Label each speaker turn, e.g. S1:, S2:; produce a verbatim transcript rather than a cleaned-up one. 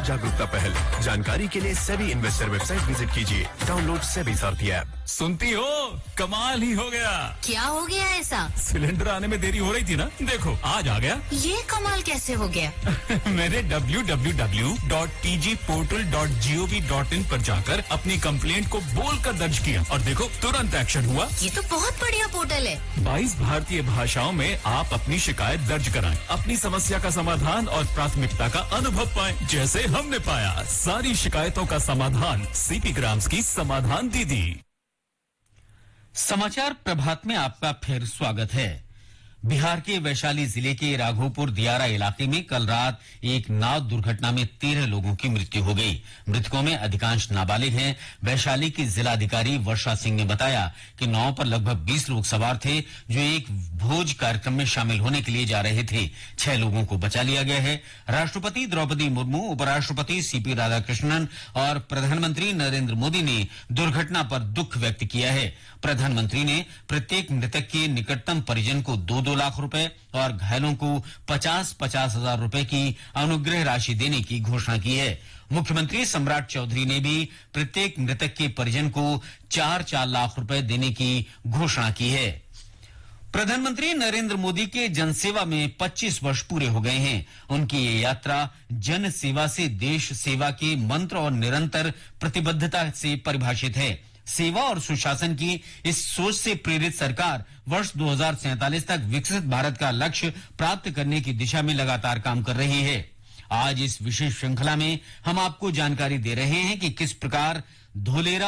S1: जागरूकता पहल। जानकारी के लिए सेबी इन्वेस्टर वेबसाइट विजिट कीजिए। डाउनलोड सेबी सारथी ऐप।
S2: सुनती हो, कमाल ही हो गया।
S3: क्या हो गया ऐसा?
S2: सिलेंडर आने में देरी हो रही थी ना, देखो आज आ गया।
S3: ये कमाल कैसे हो गया?
S2: मैंने W W W dot T G portal dot G O V dot in पर जाकर अपनी कंप्लेंट को बोलकर दर्ज किया और देखो तुरंत एक्शन हुआ।
S3: ये तो बहुत बढ़िया पोर्टल है।
S2: बाईस भारतीय भाषाओं में आप अपनी शिकायत दर्ज कराएं, अपनी समस्या का समाधान और प्राथमिकता का अनुभव पाएं, जैसे हमने पाया। सारी शिकायतों का समाधान सीपी ग्राम्स की समाधान दीदी।
S4: समाचार प्रभात में आपका फिर स्वागत है। बिहार के वैशाली जिले के राघोपुर दियारा इलाके में कल रात एक नाव दुर्घटना में तेरह लोगों की मृत्यु हो गई। मृतकों में अधिकांश नाबालिग हैं। वैशाली की जिलाधिकारी वर्षा सिंह ने बताया कि नाव पर लगभग बीस लोग सवार थे, जो एक भोज कार्यक्रम में शामिल होने के लिए जा रहे थे। छह लोगों को बचा लिया गया है। राष्ट्रपति द्रौपदी मुर्मू, उपराष्ट्रपति सीपी राधाकृष्णन और प्रधानमंत्री नरेंद्र मोदी ने दुर्घटना पर दुख व्यक्त किया है। प्रधानमंत्री ने प्रत्येक मृतक के निकटतम परिजन को दो दो लाख रुपए और घायलों को पचास पचास हजार रुपए की अनुग्रह राशि देने की घोषणा की है। मुख्यमंत्री सम्राट चौधरी ने भी प्रत्येक मृतक के परिजन को चार चार लाख रुपए देने की घोषणा की है। प्रधानमंत्री नरेंद्र मोदी के जनसेवा में पच्चीस वर्ष पूरे हो गए हैं। उनकी ये यात्रा जन सेवा से देश सेवा के मंत्र और निरंतर प्रतिबद्धता से परिभाषित है। सेवा और सुशासन की इस सोच से प्रेरित सरकार वर्ष दो हज़ार सैंतालीस तक विकसित भारत का लक्ष्य प्राप्त करने की दिशा में लगातार काम कर रही है। आज इस विशेष श्रृंखला में हम आपको जानकारी दे रहे हैं कि किस प्रकार धोलेरा